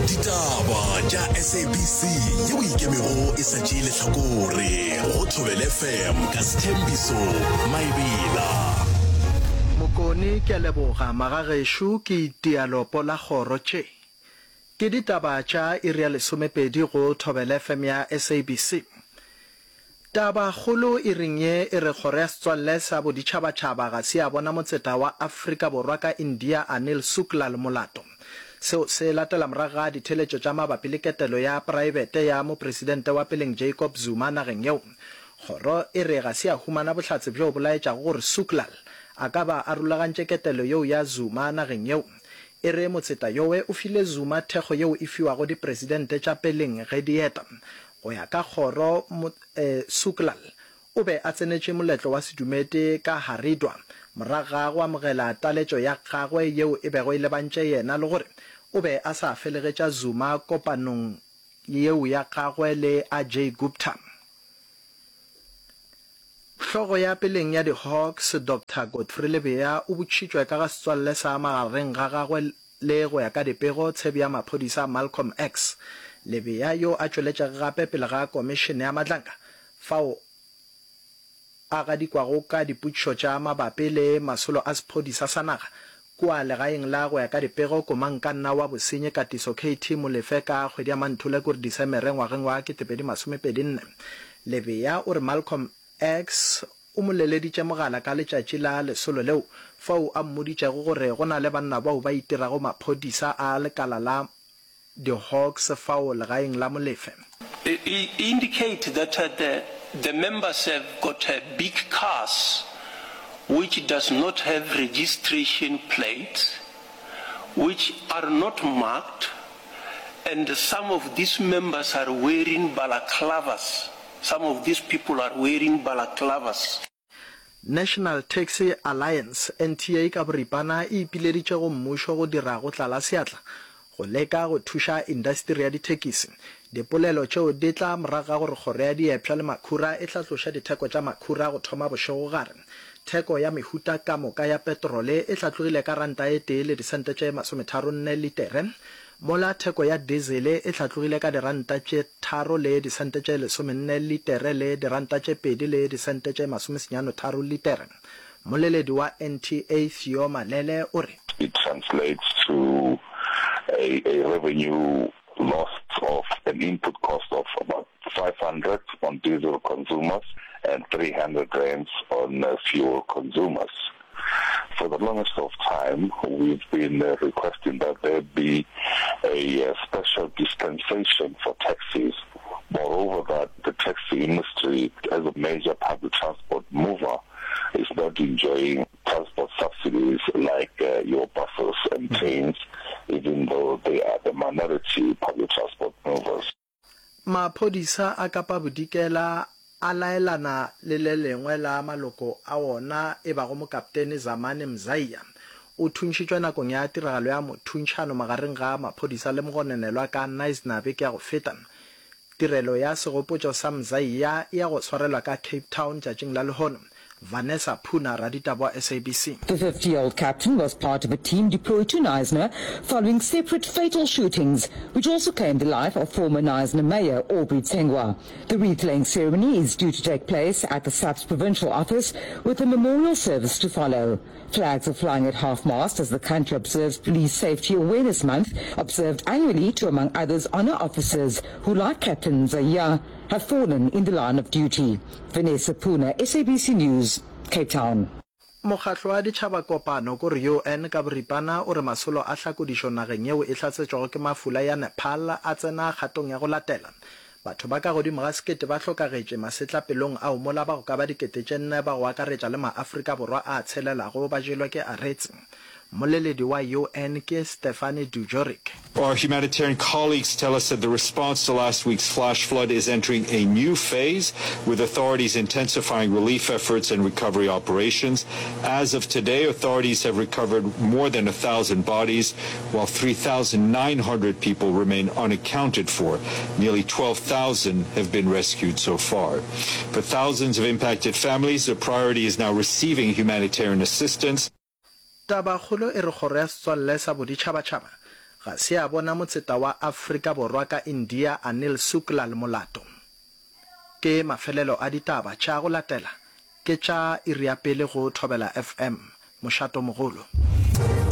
Ditaba tša SABC yeo ikemego e sa tšee lehlakore go Thobela FM ka Sthembiso Maebela. Mokone ke a leboga magagešo ke Dialopo la Kgoro tše. Ke ditaba tša iri ya 12 go Thobela FM ya SABC. Taba kgolo e ring ye e re kgoro ya setswalle sa boditšhabatšhaba ga se a bona motseta wa Afrika Borwa ka India Anil Suklal molato. Seo se latela morago ga ditheletšo tša mabapi le ketelo ya praebete ya mopresidente wa peleng Jacob Zuma nageng yeo. Kgoro e re ga se a humana bohlatse bjo bolaetšago gore Suklal a ka ba a rulagantše ketelo yeo ya Zuma nageng yeo. E re motseta yowe o file Zuma thekgo yeo e fiwago dipresidente tša peleng ge dieta. Go ya ka kgoro Suklal o be a tsenetše moletlo wa sedumete ka Haridwa morago ga go amogela taletšo ya gagwe yeo e bego e lebantše yena le gore o be a sa felegetša Zuma kopanong yeo ya gagwe le Ajay Gupta. Hlogo ya peleng ya di-Hawks Dr. Godfrey Lebeya o botšitšwe ka ga setswalle sa magareng ga gagwe le go ya ka dipego tshebi ya maphodisa Malcolm X. Lebeya yo a tšweletša gape pele ga komišene ya matlanka fao a gadikwago ka diputšo tša mabapi le masolo a sephodisa sa naga kua legaeng la go ya ka dipego komankanna wa bosenyi Katiso KT Molefe ka kgwedi ya Manthole kore Disemere ngwageng wa 2024. Lebeya o re Malcolm X o moleleditše mogala ka letšatši la lesolo leo fao a mmoditšego gore go na le banna bao ba itirago maphodisa a lekala la di-Hawks fao legaeng la Molefe. Indicate that the members have got big cars which does not have registration plates, which are not marked, and some of these members are wearing balaclavas. Some of these people are wearing balaclavas. National Taxi Alliance NTA ka boripana e ipileditše go mmušo go dira go tlala seatla go leka go thuša industry ya dithekisi. Dipolelo tšeo di tla morago gore kgoro ya diepša le makhura e tla tloša ditheko tša makhura go thoma bošego gare. Theko ya mehuta ka moka ya petrole e tla tlogile ka ranta e tee le disente tše 34 litere. Mola theko ya diesel e tla tlogile ka diranta tše 3 le disente tše 14 litere le diranta tše 2 le disente tše 93 litere. Moleledi wa NTA Theo Malele o re it translates to a revenue loss of an input cost of about 500 on diesel consumers and 300 rands on fuel consumers. For the longest of time, we've been requesting that there be a special dispensation for taxis. Moreover, that the taxi industry, as a major public transport mover, is not enjoying transport subsidies like your buses and trains, even though they are the minority public transport movers. Maphodisa a Kapa Bodikela a laelana le le lengwe la maloko a ona e bago mokaptene Zamani Mzaya o thuntšitšwe nakong ya tiragalo ya mothuntšhano magareng ga maphodisa le mogononelwa ka Nice Nabe ke ya go feta. Tirelo ya segopotšo sa Mzaya ya go tshwarelwa ka Cape Town tšatšing la lehono. Vanessa Puna, Raditabo SABC. The 50-year-old captain was part of a team deployed to Knysna following separate fatal shootings, which also claimed the life of former Knysna Mayor Aubrey Tsengwa. The wreath-laying ceremony is due to take place at the SAP's provincial office, with a memorial service to follow. Flags are flying at half-mast as the country observes Police Safety Awareness Month, observed annually to, among others, honour officers who, like Captain Zaya, have fallen in the line of duty. Vanessa Puna, SABC News, Cape Town. Mokgatlo wa ditšhaba kopano ko UN ka boripana o re masolo a hlakodišo nageng yeo e hlatsetšego ke mafula ya Nepal a tsena kgatong ya go latela. Batho ba ka godimo ga sekete ba hlokagetše masetlapelong ao mola ba go ka ba dikete tše 4 ba go akaretša le maAfrika Borwa a tshelelago ba jelwa ke aretse. Moleledi wa UN ke Stephanie Dujarric. Our humanitarian colleagues tell us that the response to last week's flash flood is entering a new phase, with authorities intensifying relief efforts and recovery operations. As of today, authorities have recovered more than 1,000 bodies, while 3,900 people remain unaccounted for. Nearly 12,000 have been rescued so far. For thousands of impacted families, the priority is now receiving humanitarian assistance. Tabakgolo e re kgoro ya setswalle sa boditšhabatšhaba ga se a bona motseta wa Afrika Borwa ka India Anil Shukla le molato. Ke mafelelo a ditaba tša go latela ke tša iri ya pele go Thobela FM mošato mogolo.